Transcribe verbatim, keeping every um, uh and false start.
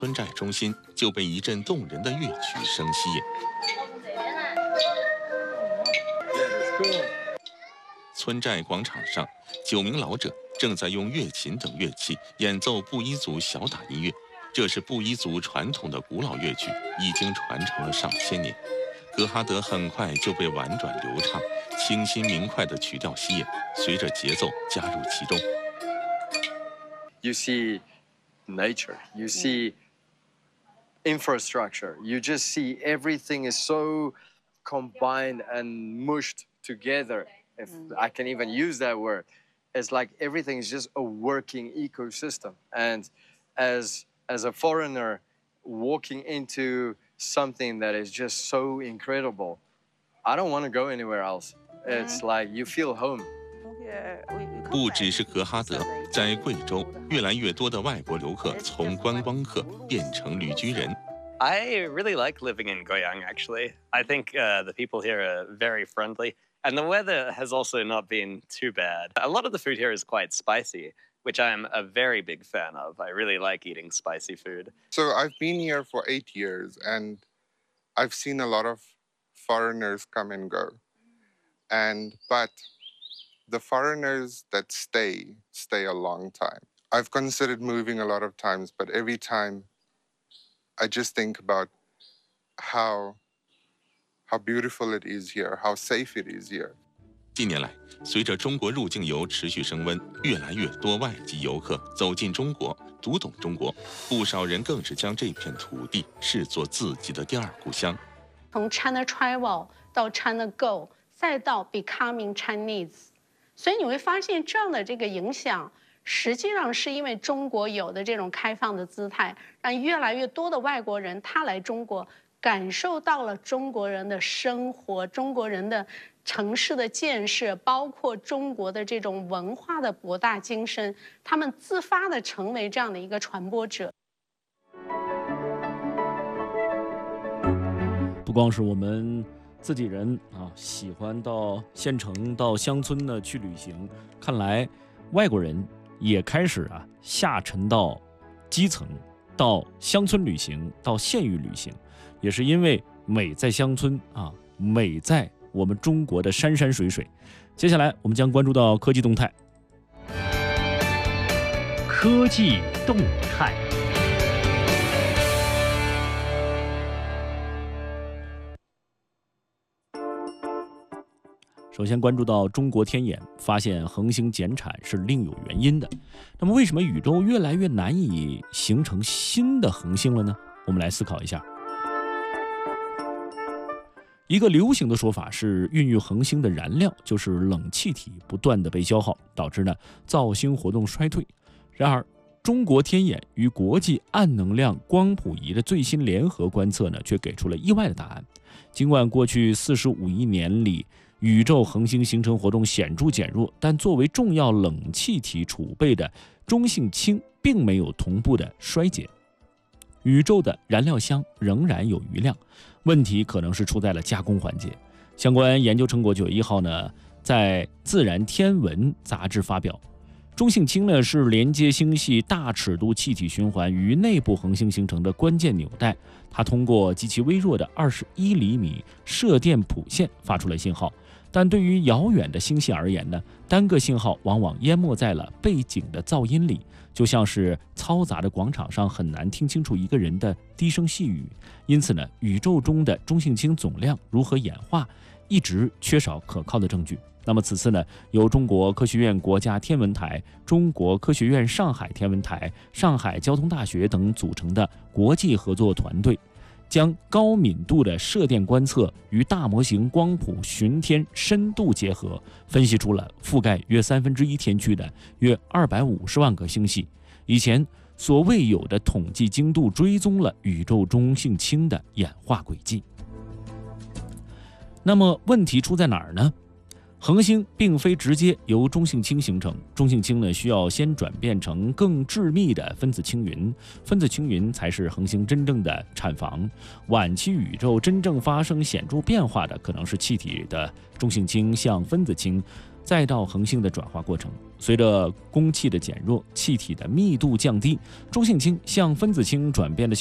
村寨中心就被一阵动人的乐曲声吸引。村寨广场上，九名老者正在用乐琴等乐器演奏布依族小打音乐。这是布依族传统的古老乐曲，已经传承了上千年。格哈德很快就被婉转流畅、清新明快的曲调吸引，随着节奏加入其中。 You see nature, you see infrastructure, you just see everything is so combined and mushed together, if I can even use that word. It's like everything is just a working ecosystem. And as, as a foreigner walking into something that is just so incredible, I don't want to go anywhere else. It's like you feel home. 不只是格哈德，在贵州，越来越多的外国游客从观光客变成旅居人。 I really like living in Goyang, actually. I think uh, the people here are very friendly, and the weather has also not been too bad. A lot of the food here is quite spicy, which I'm a very big fan of. I really like eating spicy food. So I've been here for eight years, and I've seen a lot of foreigners come and go. And but the foreigners that stay, stay a long time. I've considered moving a lot of times, but every time I just think about how, how beautiful it is here, how safe it is here. 近年来，随着中国入境游持续升温，越来越多外籍游客走进中国，读懂中国，不少人更是将这片土地视作自己的第二故乡。 从 China Travel 到 China Go， 再到 Becoming Chinese。所以你会发现，这样的这个影响，实际上是因为中国有的这种开放的姿态，让越来越多的外国人他来中国，感受到了中国人的生活、中国人的城市的建设，包括中国的这种文化的博大精深，他们自发的成为这样的一个传播者。 不光是我们自己人啊，喜欢到县城、到乡村呢去旅行。看来外国人也开始啊下沉到基层，到乡村旅行，到县域旅行，也是因为美在乡村啊，美在我们中国的山山水水。接下来我们将关注到科技动态。 科技动态。 首先关注到中国天眼发现恒星减产是另有原因的。那么为什么宇宙越来越难以形成新的恒星了呢？我们来思考一下。一个流行的说法是，孕育恒星的燃料就是冷气体不断的被消耗，导致呢造星活动衰退。然而中国天眼与国际暗能量光谱仪的最新联合观测呢，却给出了意外的答案。尽管过去四十五亿年里宇宙恒星形成活动显著减弱，但作为重要冷气体储备的中性氢并没有同步的衰减，宇宙的燃料箱仍然有余量，问题可能是出在了加工环节。相关研究成果九月一号呢，在《自然天文》杂志发表。中性氢呢是连接星系大尺度气体循环与内部恒星形成的关键纽带，它通过极其微弱的二十一厘米射电谱线发出了信号。但对于遥远的星系而言呢，单个信号往往淹没在了背景的噪音里，就像是嘈杂的广场上很难听清楚一个人的低声细语。因此呢，宇宙中的中性氢总量如何演化，一直缺少可靠的证据。那么此次呢，由中国科学院国家天文台、中国科学院上海天文台、上海交通大学等组成的国际合作团队，将高敏度的射电观测与大模型光谱巡天深度结合，分析出了覆盖约三分之一天区的约二百五十万个星系，以前所未有的统计精度追踪了宇宙中性氢的演化轨迹。那么问题出在哪儿呢？ 恒星并非直接由中性氢形成，中性氢呢需要先转变成更致密的分子青云，分子青云才是恒星真正的产房。晚期宇宙真正发生显著变化的，可能是气体的中性氢向分子氢，再到恒星的转化过程。随着汞气的减弱，气体的密度降低，中性氢向分子氢转变的